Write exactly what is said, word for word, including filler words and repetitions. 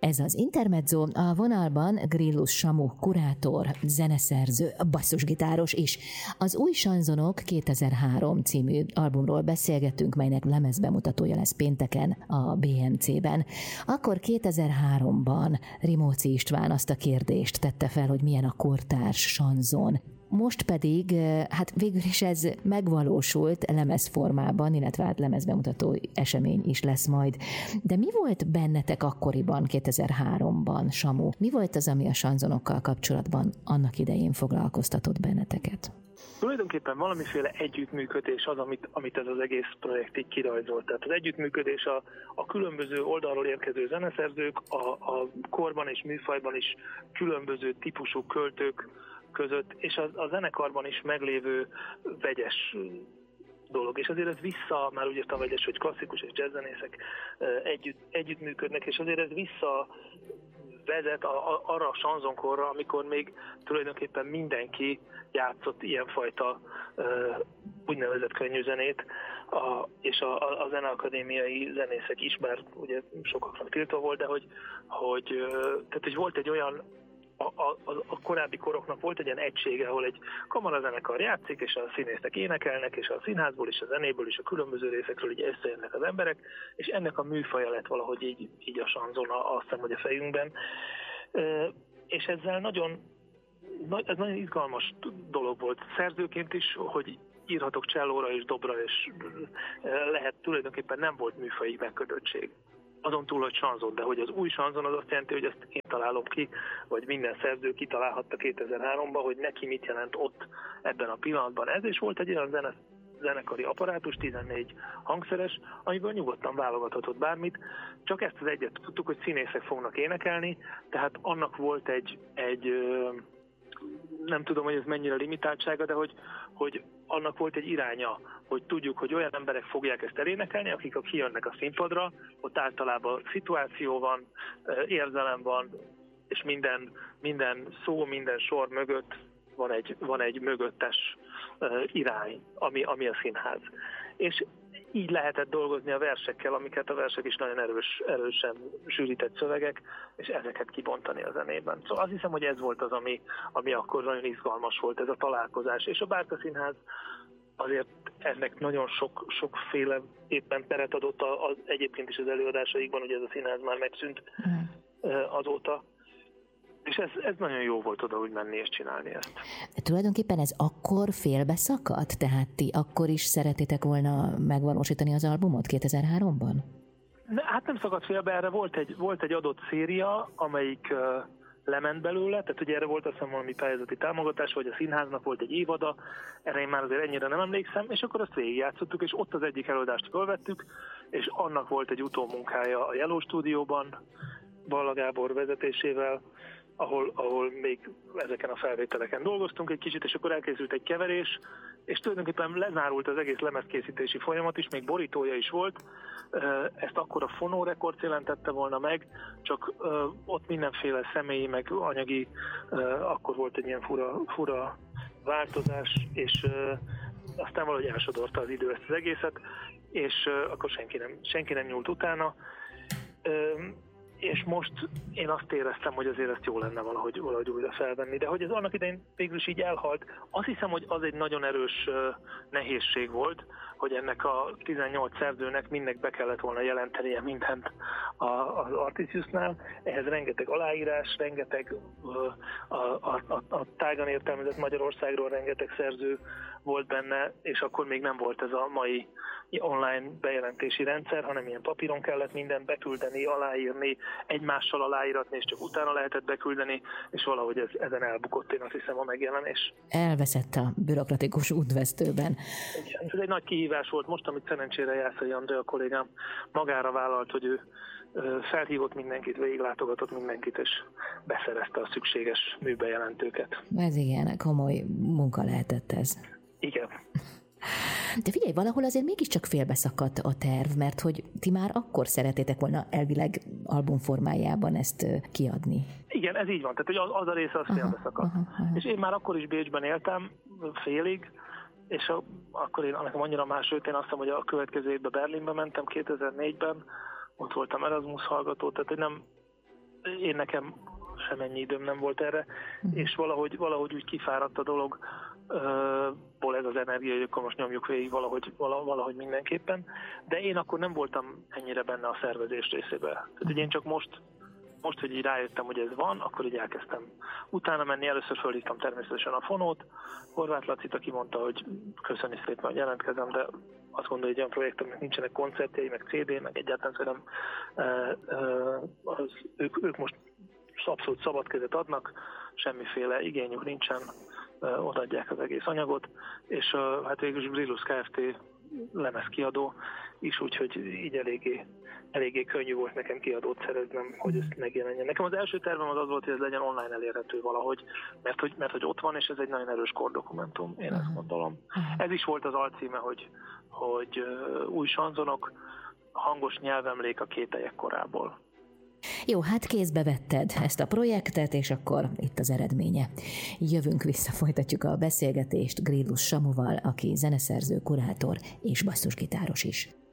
Ez az Intermezzo, a vonalban Grillus Samu, kurátor, zeneszerző, basszusgitáros is. Az Új Sanzonok kétezer-három című albumról beszélgettünk, melynek lemezbemutatója lesz pénteken a bé em cében. Akkor kétezer-háromban Rimóci István azt a kérdést tette fel, hogy milyen a kortárs sanzon. Most pedig, hát végül is ez megvalósult lemezformában, illetve hát lemezbemutató esemény is lesz majd. De mi volt bennetek akkoriban, kétezer-háromban, Samu? Mi volt az, ami a sanzonokkal kapcsolatban annak idején foglalkoztatott benneteket? Tulajdonképpen valamiféle együttműködés az, amit, amit ez az egész projekt így kirajzolt. Tehát az együttműködés a, a különböző oldalról érkező zeneszerzők, a, a korban és műfajban is különböző típusú költők között, és a, a zenekarban is meglévő vegyes dolog. És azért ez vissza, már úgy értem vegyes, hogy klasszikus és jazzzenészek együtt, együttműködnek, és azért ez vissza vezet a, a, arra a sanzonkorra, amikor még tulajdonképpen mindenki játszott ilyenfajta uh, úgynevezett könnyűzenét, a, és a, a, a zeneakadémiai zenészek is, bár ugye sokaknak tiltva volt, de hogy, hogy, uh, tehát, hogy volt egy olyan A, a, a korábbi koroknak volt egy ilyen egysége, ahol egy kamarazenekar játszik, és a színészek énekelnek, és a színházból, és a zenéből, és a különböző részekről így összejönnek az emberek, és ennek a műfaja lett valahogy így, így a sanzon, azt hiszem, hogy a fejünkben. E, és ezzel nagyon, ez nagyon izgalmas dolog volt szerzőként is, hogy írhatok csellóra és dobra, és lehet, tulajdonképpen nem volt műfaji megkötöttség. Azon túl, hogy sanzon, de hogy az új sanzon az azt jelenti, hogy ezt én találom ki, vagy minden szerző kitalálhatta kétezer-háromban, hogy neki mit jelent ott ebben a pillanatban. Ez is volt egy olyan zene, zenekari apparátus, tizennégy hangszeres, amiből nyugodtan válogathatott bármit, csak ezt az egyet tudtuk, hogy színészek fognak énekelni, tehát annak volt egy, egy nem tudom, hogy ez mennyire limitáltsága, de hogy, hogy annak volt egy iránya, hogy tudjuk, hogy olyan emberek fogják ezt elénekelni, akik a kijönnek a színpadra, ott általában szituáció van, érzelem van, és minden, minden szó, minden sor mögött van egy, van egy mögöttes irány, ami, ami a színház. És így lehetett dolgozni a versekkel, amiket a versek is nagyon erős, erősen sűrített szövegek, és ezeket kibontani a zenében. Szóval azt hiszem, hogy ez volt az, ami, ami akkor nagyon izgalmas volt, ez a találkozás. És a Bárka Színház azért ennek nagyon sok, sokféle éppen teret adott az, egyébként is az előadásaikban, hogy ez a színház már megszűnt azóta. És ez, ez nagyon jó volt oda, hogy menni és csinálni ezt. De tulajdonképpen ez akkor félbeszakadt? Tehát ti akkor is szeretétek volna megvalósítani az albumot kétezer-háromban? Ne, hát nem szakadt félbe, erre volt egy, volt egy adott széria, amelyik uh, lement belőle, tehát ugye erre volt azt hiszem valami pályázati támogatás, vagy a színháznak volt egy évada, erre én már azért ennyire nem emlékszem, és akkor azt végigjátszottuk, és ott az egyik előadást fölvettük, és annak volt egy utómunkája a Yellow Stúdióban, Balla Gábor vezetésével, ahol, ahol még ezeken a felvételeken dolgoztunk egy kicsit, és akkor elkészült egy keverés, és tulajdonképpen lezárult az egész lemezkészítési folyamat is, még borítója is volt. Ezt akkor a Fonó Records jelentette volna meg, csak ott mindenféle személyi, meg anyagi, akkor volt egy ilyen fura, fura változás, és aztán valahogy elsodorta az idő ezt az egészet, és akkor senki nem, senki nem nyúlt utána. És most én azt éreztem, hogy azért ezt jó lenne valahogy, valahogy újra felvenni. De hogy ez annak idején végül is így elhalt, azt hiszem, hogy az egy nagyon erős nehézség volt, hogy ennek a tizennyolc szerzőnek mindnek be kellett volna jelentenie mindent az Artisiusnál. Ehhez rengeteg aláírás, rengeteg a, a, a, a tágan értelmezett Magyarországról rengeteg szerző volt benne, és akkor még nem volt ez a mai online bejelentési rendszer, hanem ilyen papíron kellett mindent beküldeni, aláírni, egymással aláíratni, és csak utána lehetett beküldeni, és valahogy ez, ezen elbukott, én azt hiszem, a megjelenés. Elveszett a bürokratikus útvesztőben. Igen, ez egy nagy kihívás volt most, amit szerencsére Jászai Andrea kollégám magára vállalt, hogy ő felhívott mindenkit, végiglátogatott mindenkit, és beszerezte a szükséges műbejelentőket. Ez igen, komoly munka lehetett ez. Igen. De figyelj, valahol azért mégiscsak félbeszakadt a terv, mert hogy ti már akkor szeretétek volna elvileg albumformájában ezt kiadni. Igen, ez így van, tehát hogy az, az a része az félbeszakadt. És én már akkor is Bécsben éltem, félig, és a, akkor én nekem annyira más, őt én azt hiszem, hogy a következő évben Berlinbe mentem, kétezer-négyben, ott voltam Erasmus hallgató, tehát hogy nem, én nekem semennyi időm nem volt erre, uh-huh. és valahogy, valahogy úgy kifáradt a dolog, ból ez az energia, hogy akkor most nyomjuk végig valahogy, valahogy mindenképpen, de én akkor nem voltam ennyire benne a szervezés részében. Tehát uh-huh. én csak most, most, hogy így rájöttem, hogy ez van, akkor így elkezdtem utána menni. Először fölhívtam természetesen a Fonót, Horváth Lacit, aki mondta, hogy köszöni szépen, hogy jelentkezem, de azt gondolja, hogy olyan projekt, aminek nincsenek koncertjei, meg cé dé, meg egyáltalán szerintem az, ők, ők most abszolút szabad kezet adnak, semmiféle igényük nincsen, odaadják az egész anyagot, és hát végül is Grillus Kft. Lemezkiadó is, úgyhogy így eléggé, eléggé könnyű volt nekem kiadót szereznem, hogy ez megjelenjen. Nekem az első tervem az az volt, hogy ez legyen online elérhető valahogy, mert hogy, mert hogy ott van, és ez egy nagyon erős kordokumentum, én ezt gondolom. Ez is volt az alcíme, hogy, hogy új sanzonok, hangos nyelvemlék a kételyek korából. Jó, hát kézbe vetted ezt a projektet, és akkor itt az eredménye. Jövünk vissza, folytatjuk a beszélgetést Grillus Samuval, aki zeneszerző, kurátor és basszusgitáros is.